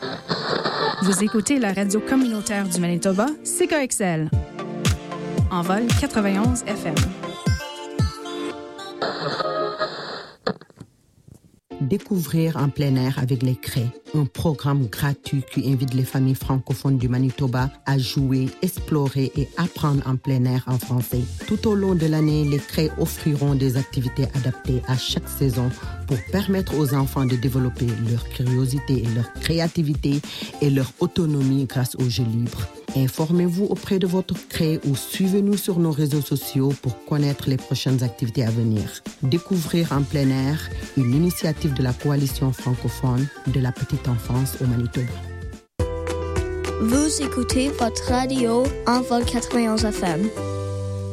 Vous écoutez la radio communautaire du Manitoba, CKXL. En vol 91 FM. Découvrir en plein air avec les CRAI, un programme gratuit qui invite les familles francophones du Manitoba à jouer, explorer et apprendre en plein air en français. Tout au long de l'année, les CRAI offriront des activités adaptées à chaque saison pour permettre aux enfants de développer leur curiosité et leur créativité et leur autonomie grâce aux jeux libres. Informez-vous auprès de votre CRAI ou suivez-nous sur nos réseaux sociaux pour connaître les prochaines activités à venir. Découvrir en plein air, une initiative de la Coalition francophone de la petite enfance au Manitoba. Vous écoutez votre radio en vol 91 FM.